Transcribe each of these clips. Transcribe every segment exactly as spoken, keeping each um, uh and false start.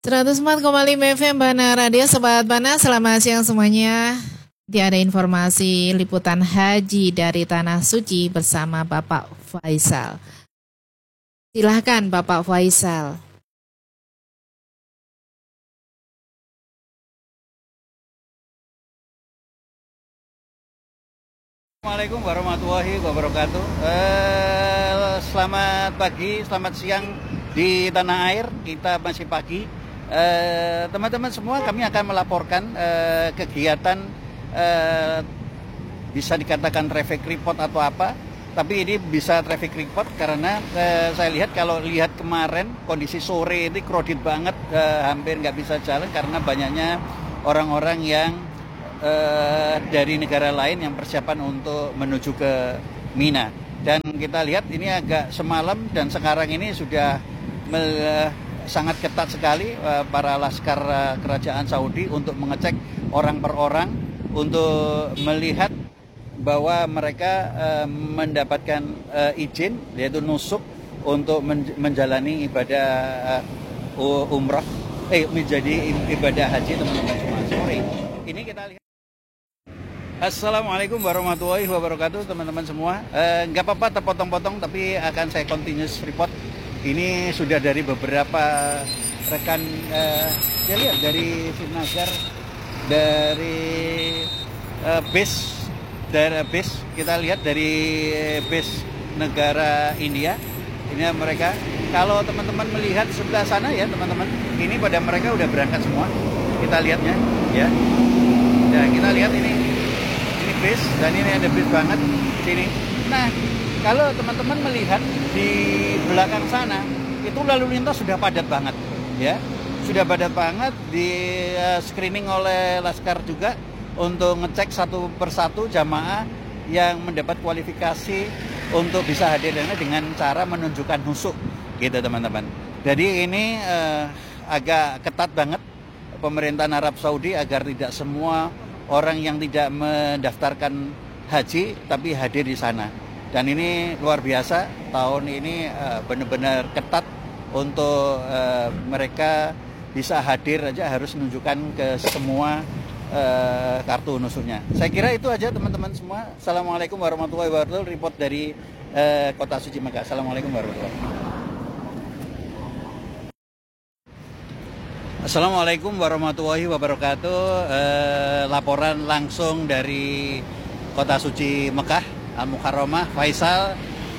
seratus empat koma lima F M Bana Radio, Sobat Bana, selamat siang semuanya. Dia ada informasi liputan haji dari Tanah Suci bersama Bapak Faisal. Silahkan Bapak Faisal. Assalamualaikum warahmatullahi wabarakatuh. Eh, selamat pagi, selamat siang di tanah air. Kita masih pagi. Eh, teman-teman semua, kami akan melaporkan eh, kegiatan eh, bisa dikatakan traffic report atau apa. Tapi ini bisa traffic report karena eh, saya lihat kalau lihat kemarin kondisi sore ini crowded banget, eh, hampir nggak bisa jalan karena banyaknya orang-orang yang Uh, dari negara lain yang persiapan untuk menuju ke Mina. Dan kita lihat ini agak semalam dan sekarang ini sudah uh, sangat ketat sekali uh, para laskar uh, kerajaan Saudi untuk mengecek orang per orang untuk melihat bahwa mereka uh, mendapatkan uh, izin, yaitu nusuk untuk men- menjalani ibadah uh, umrah, eh menjadi ibadah haji teman-teman semua. Sorry, ini kita lihat. Assalamualaikum warahmatullahi wabarakatuh teman-teman semua. eh, Nggak apa-apa terpotong-potong, tapi akan saya continuous report. Ini sudah dari beberapa rekan, eh, ya lihat dari Sinagar, dari eh, base dari base kita lihat dari base negara India. Ini mereka. Kalau teman-teman melihat sebelah sana ya teman-teman, ini pada mereka udah berangkat semua. Kita lihatnya ya. Nah kita lihat ini bis, dan ini ada bis banget sini. Nah, kalau teman-teman melihat di belakang sana, itu lalu lintas sudah padat banget, ya, sudah padat banget. Di uh, screening oleh Laskar juga untuk ngecek satu persatu jamaah yang mendapat kualifikasi untuk bisa hadir dengan cara menunjukkan nusuk, gitu teman-teman. Jadi ini uh, agak ketat banget pemerintahan Arab Saudi agar tidak semua orang yang tidak mendaftarkan haji tapi hadir di sana. Dan ini luar biasa, tahun ini uh, benar-benar ketat untuk uh, mereka bisa hadir aja harus menunjukkan ke semua uh, kartu nusuknya. Saya kira itu aja teman-teman semua. Assalamualaikum warahmatullahi wabarakatuh. Report dari uh, Kota Suci Mekah. Assalamualaikum warahmatullahi wabarakatuh. Assalamualaikum warahmatullahi wabarakatuh. Eh, laporan langsung dari Kota Suci Mekah Al-Mukarramah, Faisal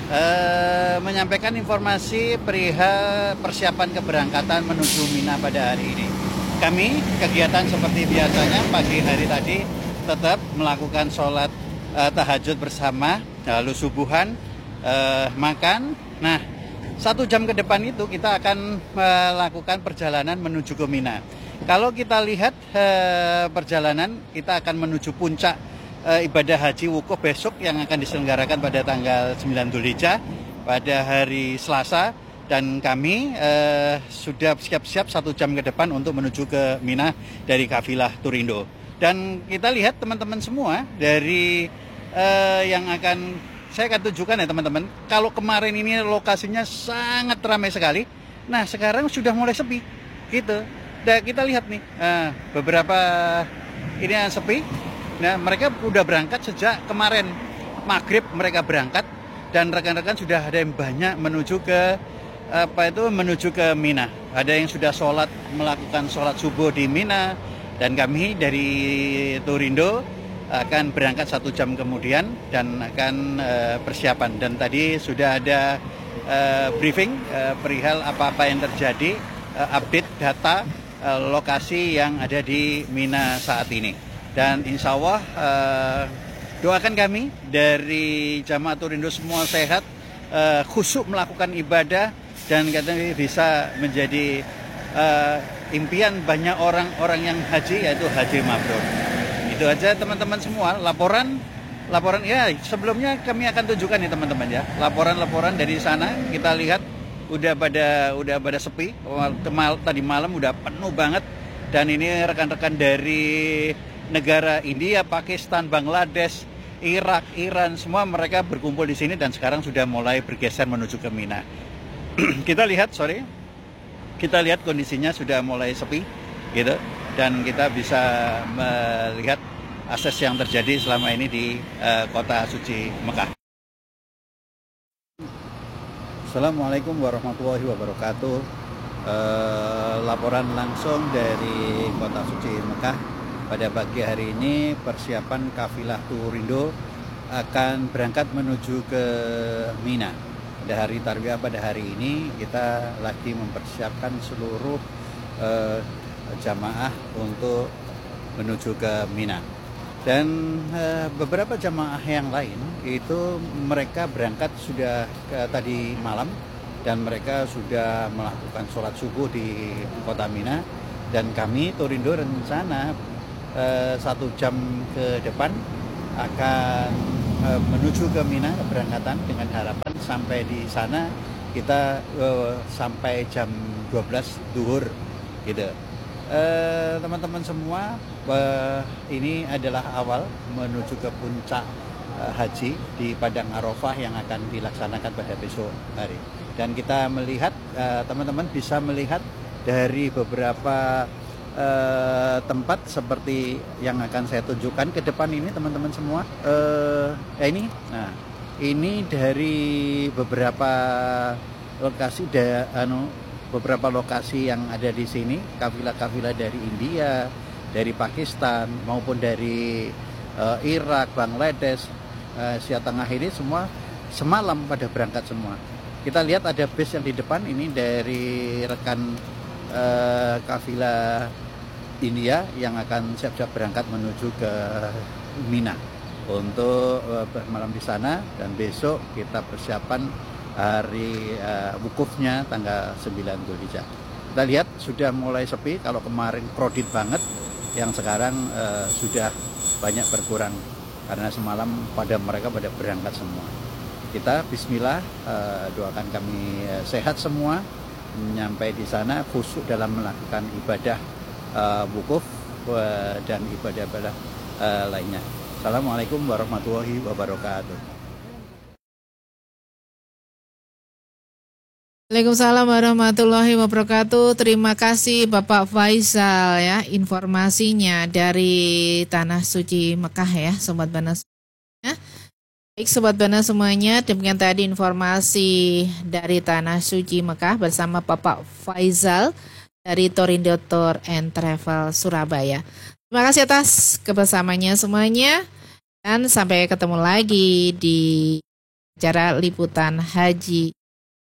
eh, menyampaikan informasi perihal persiapan keberangkatan menuju Mina pada hari ini. Kami kegiatan seperti biasanya pagi hari tadi tetap melakukan sholat eh, tahajud bersama, lalu subuhan, eh, makan. Nah, satu jam ke depan itu kita akan melakukan perjalanan menuju ke Mina. Kalau kita lihat eh, perjalanan, kita akan menuju puncak eh, ibadah haji wukuf besok yang akan diselenggarakan pada tanggal sembilan Dzulhijjah pada hari Selasa. Dan kami eh, sudah siap-siap satu jam ke depan untuk menuju ke Mina dari kafilah Turindo. Dan kita lihat teman-teman semua dari eh, yang akan saya akan tunjukkan ya teman-teman. Kalau kemarin ini lokasinya sangat ramai sekali, nah sekarang sudah mulai sepi, gitu. Dan kita lihat nih, nah, beberapa ini yang sepi. Nah mereka udah berangkat sejak kemarin maghrib mereka berangkat, dan rekan-rekan sudah ada yang banyak menuju ke apa itu menuju ke Mina. Ada yang sudah sholat melakukan sholat subuh di Mina, dan kami dari Turindo akan berangkat satu jam kemudian dan akan uh, persiapan. Dan tadi sudah ada uh, briefing uh, perihal apa-apa yang terjadi, uh, update data uh, lokasi yang ada di Mina saat ini. Dan insya Allah uh, doakan kami dari jamaah Turindo semua sehat, uh, khusyuk melakukan ibadah, dan katanya bisa menjadi uh, impian banyak orang-orang yang haji, yaitu haji mabrur. Itu aja teman-teman semua, laporan laporan ya sebelumnya kami akan tunjukkan nih teman-teman ya. Laporan-laporan dari sana kita lihat udah pada udah pada sepi. Kemal, tadi malam udah penuh banget, dan ini rekan-rekan dari negara India, Pakistan, Bangladesh, Irak, Iran, semua mereka berkumpul di sini dan sekarang sudah mulai bergeser menuju ke Mina. Kita lihat, sorry. kita lihat kondisinya sudah mulai sepi, gitu, dan kita bisa melihat akses yang terjadi selama ini di uh, kota suci Mekah. Assalamualaikum warahmatullahi wabarakatuh. Uh, laporan langsung dari kota suci Mekah pada pagi hari ini. Persiapan kafilah Turindo akan berangkat menuju ke Mina. Pada hari Tarwiyah pada hari ini kita lagi mempersiapkan seluruh uh, jamaah untuk menuju ke Mina. Dan uh, beberapa jamaah yang lain itu mereka berangkat sudah ke, tadi malam, dan mereka sudah melakukan sholat subuh di kota Mina. Dan kami Turindo rencana uh, satu jam ke depan akan uh, menuju ke Mina keberangkatan, dengan harapan sampai di sana kita uh, sampai jam dua belas duhur, gitu. Uh, teman-teman semua, uh, ini adalah awal menuju ke puncak uh, haji di Padang Arafah yang akan dilaksanakan pada besok hari. Dan kita melihat, uh, teman-teman bisa melihat dari beberapa uh, tempat seperti yang akan saya tunjukkan ke depan ini, teman-teman semua. Uh, ya ini, nah ini dari beberapa lokasi, da, anu, beberapa lokasi yang ada di sini, kafilah-kafilah dari India, dari Pakistan, maupun dari uh, Irak, Bangladesh, uh, Asia Tengah ini semua semalam pada berangkat semua. Kita lihat ada bus yang di depan ini dari rekan uh, kafilah India yang akan siap-siap berangkat menuju ke Mina untuk uh, bermalam di sana, dan besok kita persiapan hari uh, wukufnya tanggal sembilan Dzulhijjah. Kita lihat sudah mulai sepi. Kalau kemarin krodit banget, yang sekarang uh, sudah banyak berkurang karena semalam pada mereka pada berangkat semua. Kita bismillah, uh, doakan kami uh, sehat semua, nyampai di sana khusyuk dalam melakukan ibadah uh, wukuf uh, dan ibadah-ibadah uh, lainnya. Assalamualaikum warahmatullahi wabarakatuh. Waalaikumsalam warahmatullahi wabarakatuh. Terima kasih Bapak Faisal ya, informasinya dari Tanah Suci Mekah ya, Sobat Bana semuanya. Baik Sobat Bana semuanya, demikian tadi informasi dari Tanah Suci Mekah bersama Bapak Faisal dari Turindo Tour and Travel Surabaya. Terima kasih atas kebersamaannya semuanya, dan sampai ketemu lagi di acara liputan haji